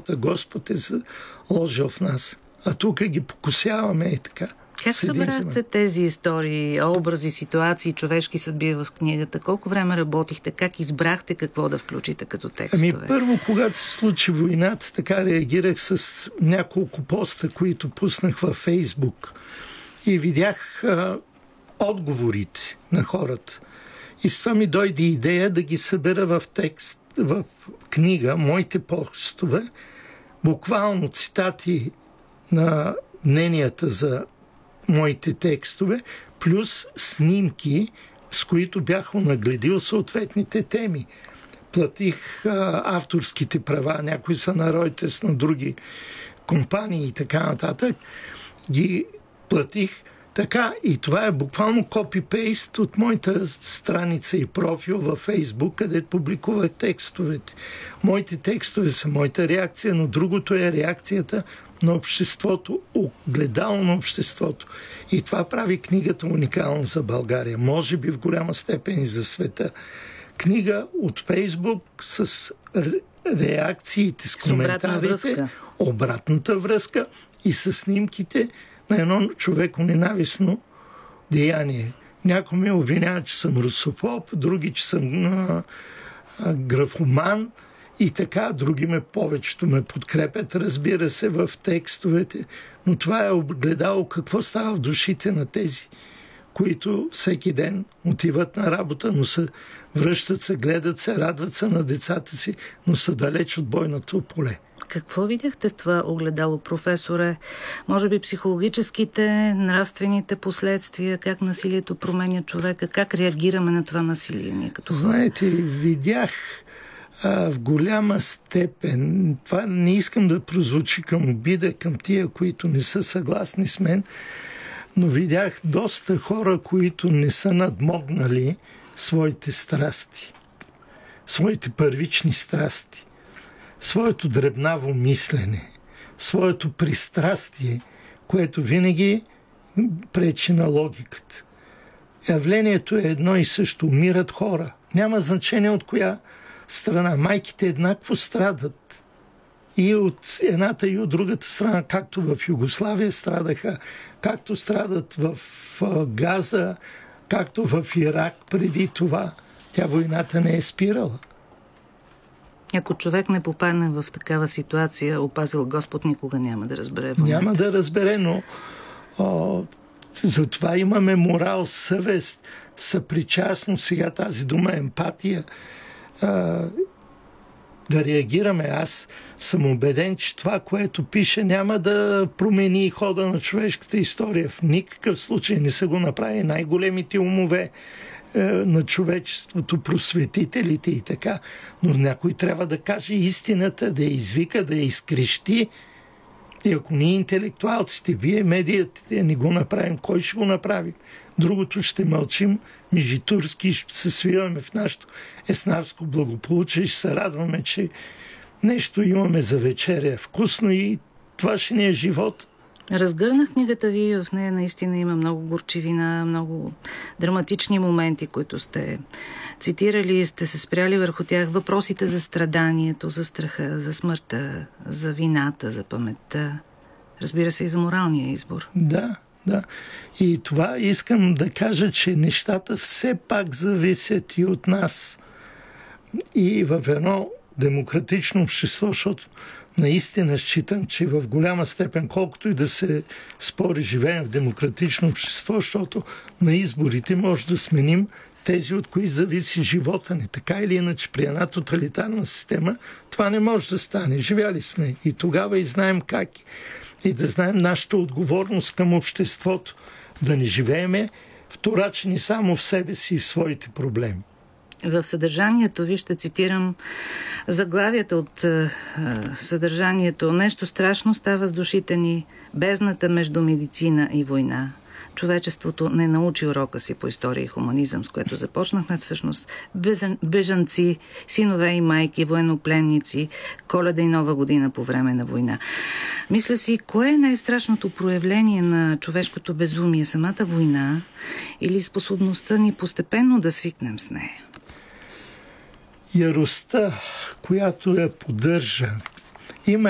живота Господ е заложил в нас. А тук ги покусяваме и така. Как събрахте тези истории, образи, ситуации, човешки съдби в книгата? Колко време работихте? Как избрахте какво да включите като текстове? Първо, когато се случи войната, така реагирах с няколко поста, които пуснах във Фейсбук. И видях отговорите на хората. И с това ми дойде идея да ги събера в текст, в книга, моите постове, буквално цитати на мненията за моите текстове, плюс снимки, с които бях онагледил съответните теми. Платих авторските права, някои са на Reuters, на други компании и така нататък. Ги платих така, и това е буквално копи-пейст от моята страница и профил във Фейсбук, където публикувах текстовете. Моите текстове са моята реакция, но другото е реакцията на обществото, огледало на обществото. И това прави книгата уникална за България. Може би в голяма степен и за света. Книга от Фейсбук с реакциите, с коментарите, обратната връзка и с снимките на едно човеконенавистно деяние. Някой ме обвинява, че съм русофоб, други, че съм графоман и така, други повечето ме подкрепят, разбира се, в текстовете. Но това е огледало какво става в душите на тези, които всеки ден отиват на работа, но връщат се, гледат се, радват се на децата си, но са далеч от бойното поле. Какво видяхте в това огледало, професоре? Може би психологическите, нравствените последствия, как насилието променя човека, как реагираме на това насилие ние като хора? Знаете, видях в голяма степен, това не искам да прозвучи към обида, към тия, които не са съгласни с мен, но видях доста хора, които не са надмогнали своите страсти, своите първични страсти, своето дребнаво мислене, своето пристрастие, което винаги пречи на логиката. Явлението е едно и също. Умират хора. Няма значение от коя страна. Майките еднакво страдат. И от едната и от другата страна, както в Югославия страдаха, както страдат в Газа, както в Ирак преди това. Тя войната не е спирала. Ако човек не попадне в такава ситуация, опазил Господ, никога няма да разбере войната. Няма да разбере, но затова имаме морал, съвест, съпричастност, сега тази дума емпатия, да реагираме. Аз съм убеден, че това, което пише, няма да промени хода на човешката история. В никакъв случай не са го направили най-големите умове на човечеството, просветителите и така. Но някой трябва да каже истината, да я извика, да я изкрещи. И ако ние интелектуалците, вие медията не го направим, кой ще го направи? Другото ще мълчим, мижитурски, ще се свиваме в нашето еснавско благополучие, ще се радваме, че нещо имаме за вечеря вкусно и това ще ни е живот. Разгърнах книгата ви, в нея наистина има много горчивина, много драматични моменти, които сте цитирали, сте се спряли върху тях. Въпросите за страданието, за страха, за смъртта, за вината, за паметта. Разбира се, и за моралния избор. Да. И това искам да кажа, че нещата все пак зависят и от нас. И в едно демократично общество, защото наистина считам, че в голяма степен, колкото и да се спори, живеем в демократично общество, защото на изборите може да сменим тези, от кои зависи живота ни. Така или иначе, при една тоталитарна система това не може да стане. Живяли сме и тогава и знаем как. И да знаем нашата отговорност към обществото. Да не живееме вторачени само в себе си и в своите проблеми. В съдържанието ви ще цитирам заглавията от съдържанието. Нещо страшно става с душите ни, бездната между медицина и война. Човечеството не научи урока си по история и хуманизъм, с което започнахме всъщност. Бежанци, синове и майки, военнопленници, Коледа и Нова година по време на война. Мисля си, кое е най-страшното проявление на човешкото безумие? Самата война или способността ни постепенно да свикнем с нея? Яростта, която я поддържа,